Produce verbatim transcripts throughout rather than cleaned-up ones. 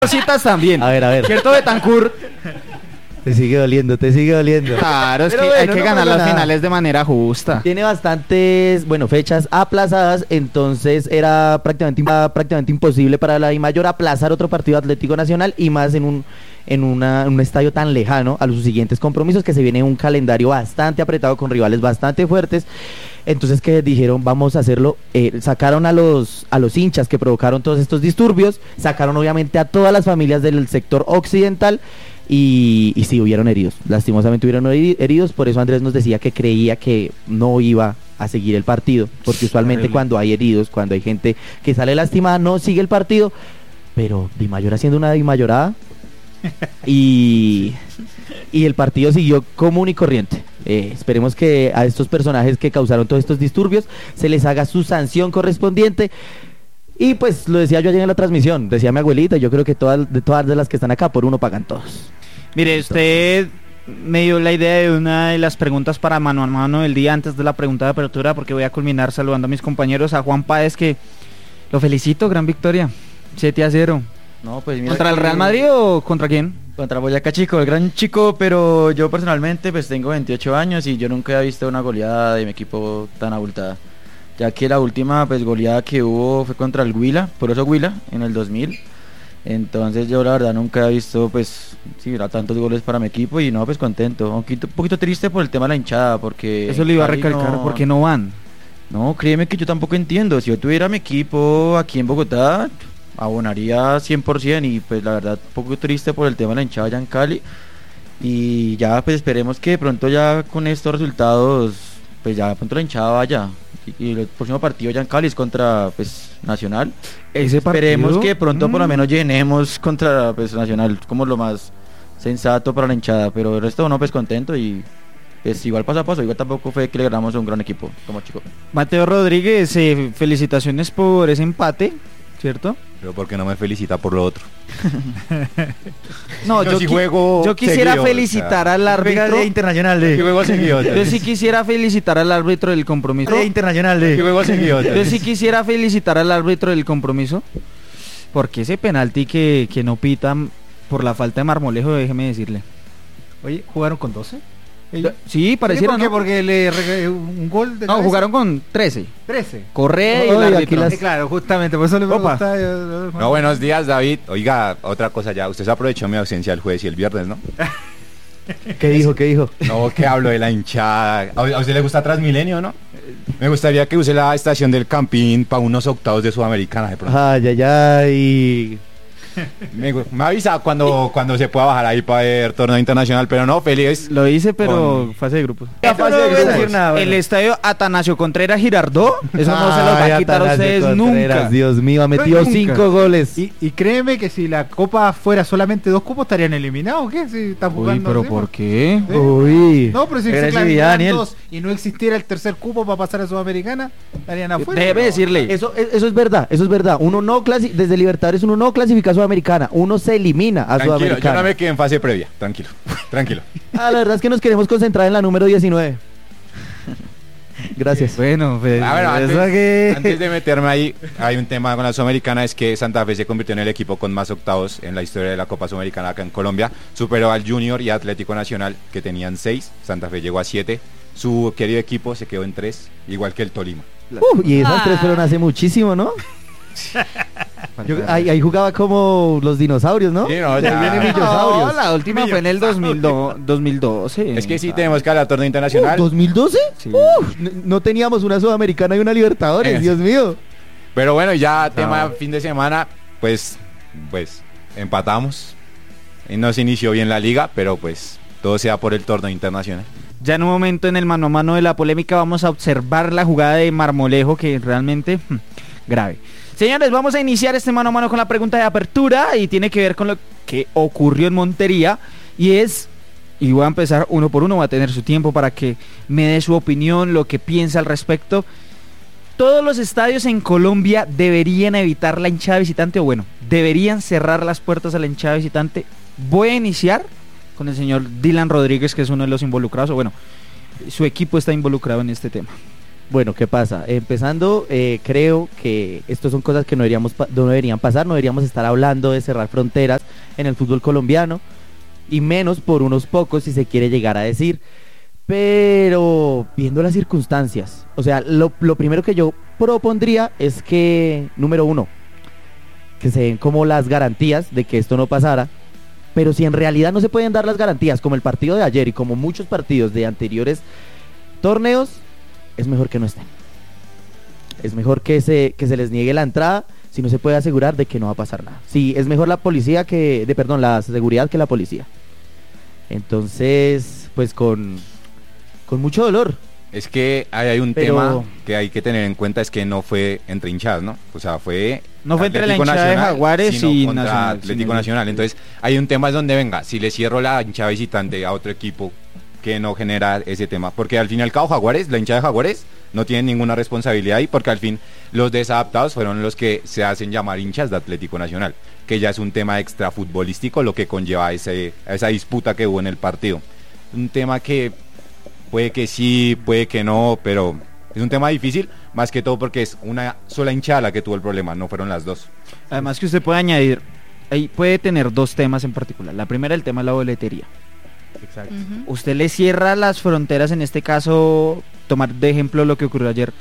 Cositas también. A ver, a ver. ¿Cierto, Betancur? Te sigue doliendo, te sigue doliendo. Claro, es Pero que bueno, hay que no ganar pasa las nada. finales de manera justa. Tiene bastantes, bueno, fechas aplazadas, entonces era prácticamente, era prácticamente imposible para la DIMAYOR aplazar otro partido Atlético Nacional y más en un en una, un estadio tan lejano a los siguientes compromisos, que se viene un calendario bastante apretado con rivales bastante fuertes. Entonces que dijeron vamos a hacerlo, eh, sacaron a los a los hinchas que provocaron todos estos disturbios, sacaron obviamente a todas las familias del sector occidental. Y, y sí, hubieron heridos, lastimosamente hubieron heri- heridos, por eso Andrés nos decía que creía que no iba a seguir el partido, porque usualmente Terrible. cuando hay heridos, cuando hay gente que sale lastimada, no sigue el partido, pero DIMAYOR haciendo una DIMAYORada y, y el partido siguió común y corriente. Eh, esperemos que a estos personajes que causaron todos estos disturbios se les haga su sanción correspondiente. Y pues lo decía yo ayer en la transmisión, decía mi abuelita, yo creo que todas, de todas de las que están acá, por uno pagan todos. Mire, usted me dio la idea de una de las preguntas para mano a mano del día antes de la pregunta de apertura, porque voy a culminar saludando a mis compañeros, a Juan Páez, que lo felicito, gran victoria, siete a cero. No, pues mira ¿Contra el que- Real Madrid o contra quién? Contra Boyacá Chico, el gran chico, pero yo personalmente pues tengo veintiocho años y yo nunca he visto una goleada de mi equipo tan abultada. Ya que la última pues goleada que hubo fue contra el Huila, por eso Huila, en el dos mil. Entonces yo la verdad nunca he visto pues sí, era tantos goles para mi equipo y no, pues contento. Un poquito, un poquito triste por el tema de la hinchada, porque... Eso le iba a Cali recalcar, no- ¿por qué no van? No, créeme que yo tampoco entiendo. Si yo tuviera mi equipo aquí en Bogotá, abonaría cien por ciento y pues la verdad un poco triste por el tema de la hinchada allá en Cali. Y ya pues esperemos que de pronto ya con estos resultados, pues ya de pronto la hinchada vaya. Y, y el próximo partido ya en Cali es contra pues Nacional. Ese Esperemos partido, que de pronto por lo mm. menos llenemos contra pues Nacional, como lo más sensato para la hinchada. Pero el resto no, pues contento y pues igual paso a paso. Igual tampoco fue que le ganamos a un gran equipo como Chico. Mateo Rodríguez, eh, felicitaciones por ese empate, ¿cierto? Pero ¿por qué no me felicita por lo otro? No, Yo yo, sí qui- juego yo quisiera seguido, felicitar o sea, al árbitro. Día internacional de... Yo juego seguido. Yo sí quisiera felicitar al árbitro del compromiso. Día internacional de... Yo juego seguido. Yo sí quisiera felicitar al árbitro del compromiso, porque ese penalti que, que no pitan por la falta de Marmolejo, déjeme decirle. Oye, ¿jugaron con doce? ellos? Sí, pareciera, ¿Por qué? ¿no? Porque le regalé un gol de No, cabeza. jugaron con trece. trece. Correa y Oye, el aquí árbitro. las- Eh, claro, justamente, por eso le Opa. preguntaba. yo- yo- No, buenos días, David. Oiga, otra cosa ya. Usted se aprovechó mi ausencia el jueves y el viernes, ¿no? ¿Qué dijo? ¿Qué dijo? No, que hablo de la hinchada. ¿A a usted le gusta Transmilenio, no? Me gustaría que use la estación del Campín para unos octavos de Sudamericana de pronto. Ay, ay, ay. Me, gu- me avisa cuando, cuando se pueda bajar ahí para ver torneo internacional, pero no, feliz. Lo hice, pero Con- fase de grupos. Ya fase de no voy a grupos. decir nada, bueno. El estadio Atanasio Contreras Girardot, eso no se los va Ay, a quitar a Atanasio ustedes Contreras, nunca. Dios mío, ha metido Nunca. cinco goles. Y, y créeme que si la copa fuera solamente dos cupos estarían eliminados, ¿qué? Si están Uy, jugando pero así, ¿por pues. qué? Sí. Uy. No, pero si se Agresividad, clasificaran Daniel. dos y no existiera el tercer cupo para pasar a Sudamericana, estarían afuera. Déjeme decirle. Eso, es- eso es verdad, eso es verdad. Uno no clasi- desde Libertadores uno no clasifica a Sudamericana, uno se elimina a Tranquilo, yo Sudamericana. no me quedé en fase previa. Tranquilo, tranquilo. Ah, la verdad es que nos queremos concentrar en la número diecinueve. Gracias. Bueno, pues, Ah, bueno, antes, eso que- antes de meterme ahí, hay un tema con la Sudamericana, es que Santa Fe se convirtió en el equipo con más octavos en la historia de la Copa Sudamericana acá en Colombia. Superó al Junior y Atlético Nacional, que tenían seis. Santa Fe llegó a siete. Su querido equipo se quedó en tres, igual que el Tolima. Uh, y esas tres fueron hace muchísimo, ¿no? Yo- ahí, ahí jugaba como los dinosaurios, ¿no? Sí, no, Ahí ya. vienen No, millosaurios. la última fue en el dos mil do- dos mil doce. Es que sí tenemos que hablar torneo internacional. Uh, ¿dos mil doce? Sí. Uf, n- no teníamos una Sudamericana y una Libertadores, Eh. Dios mío. Pero bueno, ya tema fin de semana, pues, pues empatamos. Y no se inició bien la liga, pero pues todo sea por el torneo internacional. Ya en un momento en el mano a mano de la polémica vamos a observar la jugada de Marmolejo, que realmente hmm, grave. Señores, vamos a iniciar este mano a mano con la pregunta de apertura y tiene que ver con lo que ocurrió en Montería y es, y voy a empezar uno por uno, va a tener su tiempo para que me dé su opinión, lo que piensa al respecto. Todos los estadios en Colombia deberían evitar la hinchada visitante, o bueno, deberían cerrar las puertas a la hinchada visitante. Voy a iniciar con el señor Dylan Rodríguez, que es uno de los involucrados, o bueno, su equipo está involucrado en este tema. Bueno, ¿qué pasa? Empezando, eh, creo que esto son cosas que no, deberíamos, pa- no deberían pasar, no deberíamos estar hablando de cerrar fronteras en el fútbol colombiano, y menos por unos pocos si se quiere llegar a decir. Pero viendo las circunstancias, o sea, lo, lo primero que yo propondría es que, número uno, que se den como las garantías de que esto no pasara. Pero si en realidad no se pueden dar las garantías, como el partido de ayer y como muchos partidos de anteriores torneos, es mejor que no estén. Es mejor que se, que se les niegue la entrada si no se puede asegurar de que no va a pasar nada. Sí, es mejor la policía que, de perdón, la seguridad que la policía. Entonces, pues con, con mucho dolor. Es que hay, hay un Pero- tema que hay que tener en cuenta, es que no fue entre hinchadas, ¿no? O sea, fue... No fue entre la Atlético hinchada de Nacional, Jaguares sino y contra Nacional, Atlético sino- Nacional. Entonces, hay un tema es donde venga, si le cierro la hinchada visitante a otro equipo que no genera ese tema, porque al fin y al cabo Jaguares, la hinchada de Jaguares no tiene ninguna responsabilidad ahí, porque al fin los desadaptados fueron los que se hacen llamar hinchas de Atlético Nacional, que ya es un tema extra futbolístico lo que conlleva ese, esa disputa que hubo en el partido. Un tema que puede que sí, puede que no, pero es un tema difícil, más que todo porque es una sola hinchada la que tuvo el problema, no fueron las dos. Además que usted puede añadir, ahí puede tener dos temas en particular. La primera, el tema de la boletería. Exacto. Ujú. Usted le cierra las fronteras, en este caso, tomar de ejemplo lo que ocurrió ayer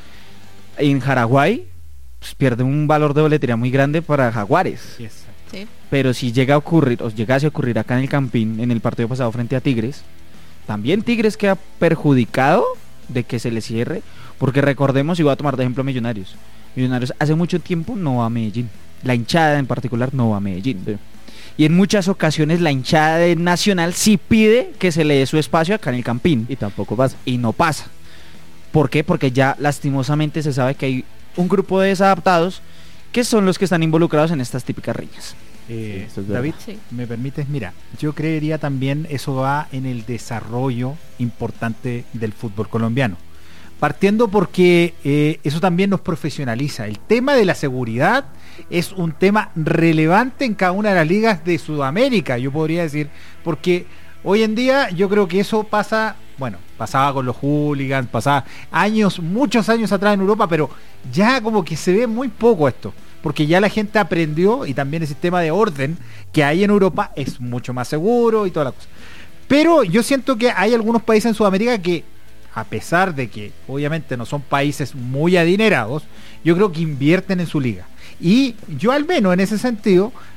en Jaraguay, pues pierde un valor de boletería muy grande para Jaguares. Sí, exacto. Sí. Pero si llega a ocurrir, o llegase a ocurrir acá en el Campín, en el partido pasado frente a Tigres, también Tigres queda perjudicado de que se le cierre, porque recordemos, y voy a tomar de ejemplo a Millonarios. Millonarios hace mucho tiempo no va a Medellín. La hinchada en particular no va a Medellín. Sí. Y en muchas ocasiones la hinchada de Nacional sí pide que se le dé su espacio acá en el Campín. Y tampoco pasa. Y no pasa. ¿Por qué? Porque ya lastimosamente se sabe que hay un grupo de desadaptados que son los que están involucrados en estas típicas riñas. Eh, Sí, eso es verdad. David, Sí. ¿me permites? Mira, yo creería también eso va en el desarrollo importante del fútbol colombiano. Partiendo porque eh, eso también nos profesionaliza. El tema de la seguridad es un tema relevante en cada una de las ligas de Sudamérica, yo podría decir, porque hoy en día yo creo que eso pasa, bueno, pasaba con los hooligans, pasaba años, muchos años atrás en Europa, pero ya como que se ve muy poco esto, porque ya la gente aprendió y también el sistema de orden que hay en Europa es mucho más seguro y toda la cosa. Pero yo siento que hay algunos países en Sudamérica que, a pesar de que obviamente no son países muy adinerados, yo creo que invierten en su liga. Y yo al menos en ese sentido